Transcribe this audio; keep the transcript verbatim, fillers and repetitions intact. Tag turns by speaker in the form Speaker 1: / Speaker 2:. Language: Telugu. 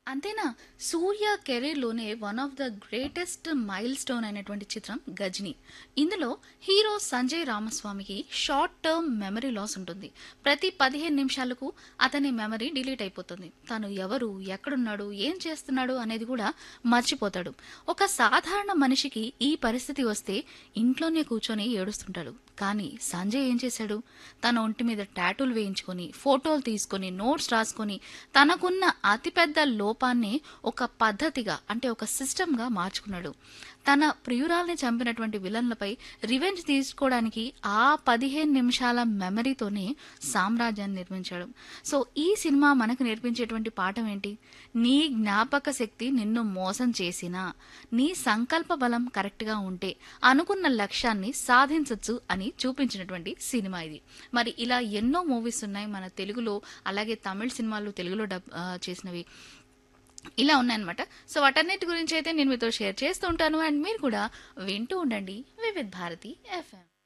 Speaker 1: అంతేనా? 'సూర్య' కెరీర్‌లోనే one of the greatest milestone అయినటువంటి చిత్రం 'గజిని'. ఇందులో hero Sanjay రామస్వామికి short term memory loss ఉంటుంది. ప్రతి పదిహేను నిమిషాలకు అతని మెమరీ డిలీట్ అయిపోతుంది. తను ఎవరు, ఎక్కడున్నాడు, ఏం చేస్తున్నాడు అనేది కూడా మర్చిపోతాడు. ఒక సాధారణ మనిషికి ఈ పరిస్థితి వస్తే ఇంట్లోనే కూర్చొని ఏడుస్తుంటాడు. కానీ సంజయ్ ఏం చేశాడు? తన ఒంటి మీద టాటూలు వేయించుకొని, ఫోటోలు తీసుకొని, నోట్స్ రాసుకొని, తనకున్న అతిపెద్ద లోపాన్ని ఒక పద్ధతిగా అంటే ఒక సిస్టమ్‌గా మార్చుకున్నాడు. తన ప్రియురాల్ని చంపినటువంటి విలన్లపై రివెంజ్ తీసుకోవడానికి ఆ పదిహేను నిమిషాల మెమరీతోనే సామ్రాజ్యాన్ని నిర్మించాడు. సో ఈ సినిమా మనకు నేర్పించేటువంటి పాఠం ఏంటి? నీ జ్ఞాపక శక్తి నిన్ను మోసం చేసినా, నీ సంకల్ప బలం కరెక్ట్‌గా ఉంటే అనుకున్న లక్ష్యాన్ని సాధించొచ్చు అని చూపించినటువంటి సినిమా ఇది. మరి ఇలా ఎన్నో మూవీస్ ఉన్నాయి మన తెలుగులో, అలాగే తమిళ్ సినిమాలు తెలుగులో డబ్ ఆహ్, చేసినవి. ఇలా ఉన్నాయన్నమాట. సో వాటన్నిటి గురించి అయితే నేను మీతో షేర్ చేస్తూ ఉంటాను. అండ్ మీరు కూడా వింటూ ఉండండి వివిధ్ భారతి ఎఫ్ఎం.